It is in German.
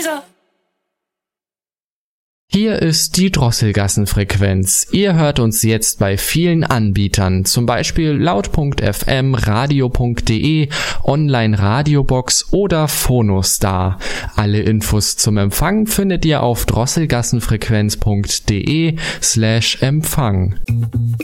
Hier ist die Drosselgassenfrequenz. Ihr hört uns jetzt bei vielen Anbietern, zum Beispiel laut.fm, radio.de, Online-Radiobox oder Phonostar. Alle Infos zum Empfang findet ihr auf drosselgassenfrequenz.de/Empfang.